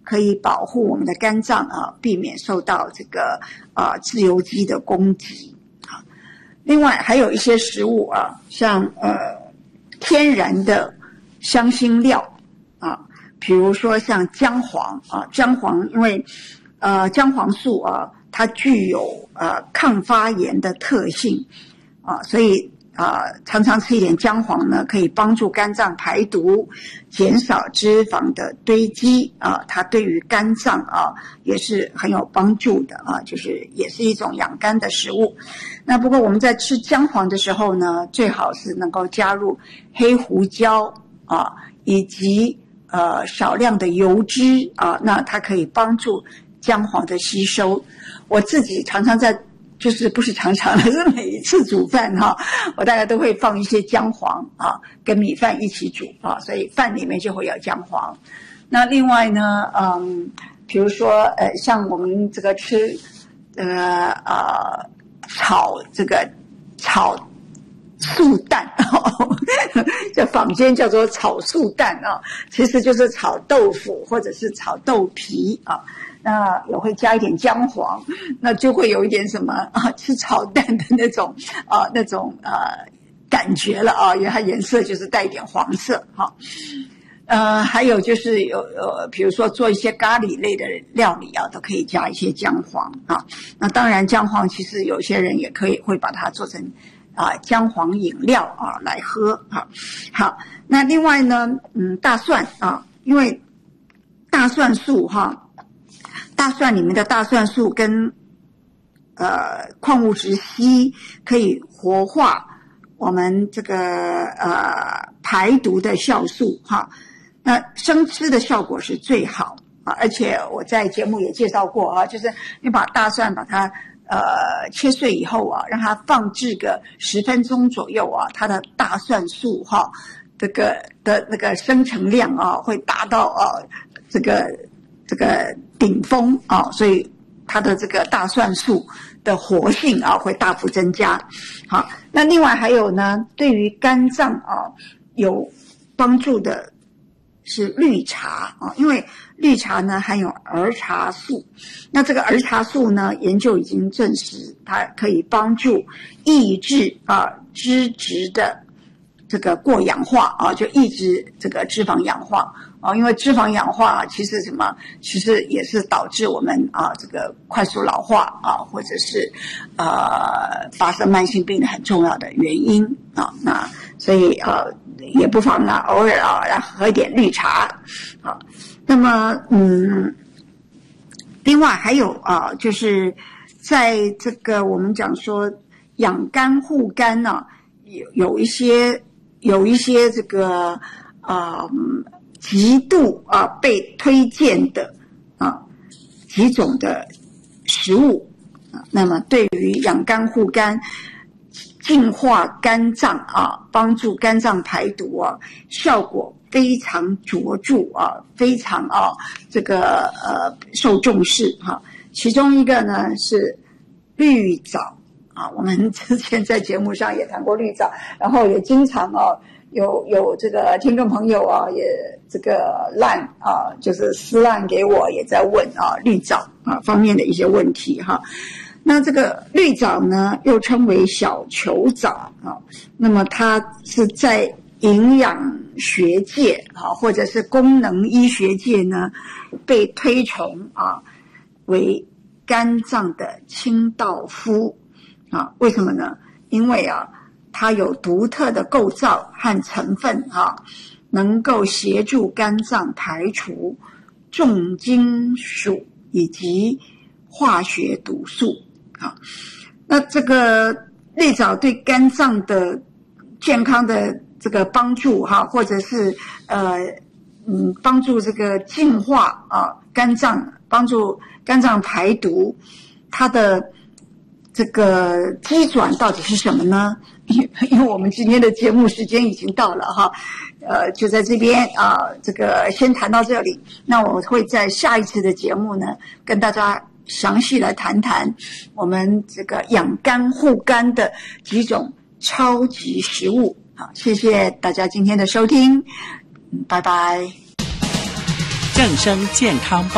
可以保护我们的肝脏避免受到这个自由基的攻击啊。另外还有一些食物像天然的香辛料比如说像姜黄姜黄因为姜黄素它具有抗发炎的特性所以常常吃一点姜黄呢，可以帮助肝脏排毒，减少脂肪的堆积它对于肝脏也是很有帮助的就是也是一种养肝的食物。那不过我们在吃姜黄的时候呢，最好是能够加入黑胡椒以及少量的油脂那它可以帮助姜黄的吸收。我自己常常就是不是常常的，是每一次煮饭我大概都会放一些姜黄跟米饭一起煮所以饭里面就会有姜黄。那另外呢比如说像我们这个吃炒素蛋这坊间叫做炒素蛋其实就是炒豆腐或者是炒豆皮那也会加一点姜黄，那就会有一点什么吃炒蛋的那种感觉了因为它颜色就是带一点黄色还有就是比如说做一些咖喱类的料理都可以加一些姜黄那当然姜黄其实有些人也会把它做成姜黄饮料来喝好，那另外呢大蒜因为大蒜素大蒜里面的大蒜素跟矿物质硒可以活化我们这个排毒的酵素那生吃的效果是最好而且我在节目也介绍过就是你把大蒜把它切碎以后让它放置个10分钟左右它的大蒜素这个的那个生成量会达到这个顶峰所以它的这个大蒜素的活性会大幅增加。好，那另外还有呢，对于肝脏有帮助的是绿茶因为绿茶呢含有儿茶素，那这个儿茶素呢研究已经证实它可以帮助抑制脂质的这个过氧化就抑制这个脂肪氧化因为脂肪氧化其实也是导致我们这个快速老化或者是发生慢性病的很重要的原因那所以也不妨偶尔来喝一点绿茶那么另外还有就是在这个我们讲说养肝护肝有一些这个极度被推荐的几种的食物那么对于养肝护肝净化肝脏帮助肝脏排毒效果非常卓著非常这个受重视其中一个呢是绿藻我们之前在节目上也谈过绿藻，然后也经常有这个听众朋友也这个就是私烂给我，也在问绿藻方面的一些问题那这个绿藻呢又称为小球藻那么它是在营养学界或者是功能医学界呢被推崇为肝脏的清道夫为什么呢？因为它有独特的构造和成分能够协助肝脏排除重金属以及化学毒素那这个绿藻对肝脏的健康的这个帮助或者是帮助这个净化肝脏，帮助肝脏排毒，它的这个机转到底是什么呢？因为我们今天的节目时间已经到了就在这边这个先谈到这里。那我会在下一次的节目呢，跟大家详细来谈谈我们这个养肝护肝的几种超级食物。好，谢谢大家今天的收听，拜拜。 正声健康